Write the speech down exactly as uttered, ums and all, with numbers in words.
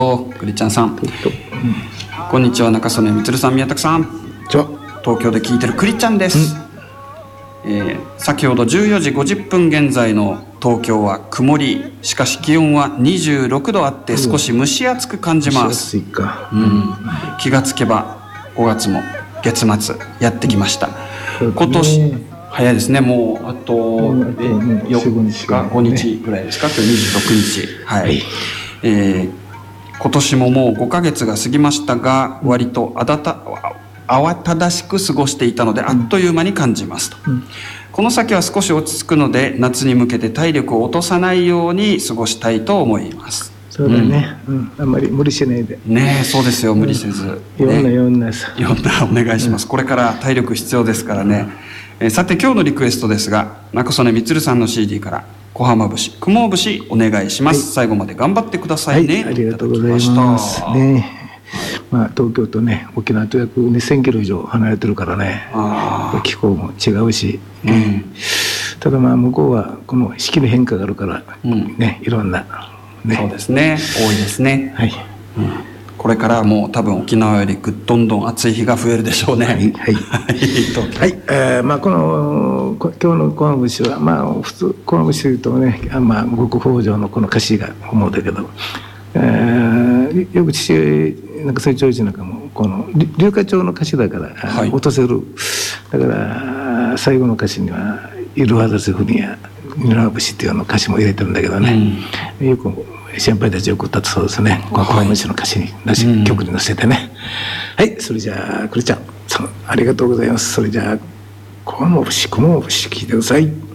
クリちゃんさん、こんにちは。中曽根充さん、宮武さん、東京で聞いてるクリちゃんです、うん。えー、先ほどじゅうよじごじゅっぷん現在の東京は曇り、しかし気温はにじゅうろくどあって少し蒸し暑く感じます、うん、気がつけばごがつも月末やってきました。今年早いですね。もうあとよっかごにちぐらいですか。今日にじゅうろくにち、はい、えー今年ももうごかげつが過ぎましたが、割とあだた慌ただしく過ごしていたので、あっという間に感じますと、うん、この先は少し落ち着くので、夏に向けて体力を落とさないように過ごしたいと思います。 そうだね、うんうん、あんまり無理しないでね。そうですよ、無理せず、 うん、ね、いろんなよんなさいろんなお願いします、うん、これから体力必要ですからね、うん。えー、さて今日のリクエストですが、中曽根充さんの シーディー から小浜節、雲節お願いします、はい、最後まで頑張ってくださいね、 はい、ありがとうございますね。まあ、東京とね沖縄と約にせんキロ以上離れてるからね、気候も違うし、うん、ただまあ向こうはこの四季の変化があるからね、うん、いろんな、 ね、そうですね、多いですね、はい、うん、これからもう多分沖縄よりどんどん暑い日が増えるでしょうね。はいはいはい、えー、まあこの今日のこの節はまあ普通この節言うとね、まあ極北条のこの歌詞が思うんだけど、えー、よく父なんかそういう長寿なんかもこの龍華町の歌詞だから、はい、落とせる。だから最後の歌詞には「いるはざせふにやミラー節」っていうの歌詞も入れてるんだけどね、うん、よく先輩たちよく歌ってそうですね、この小浜節の歌詞になし、うん、曲に乗せてね。はい、それじゃあクリちゃんありがとうございます。それじゃあ小浜節、小浜節聞いてください。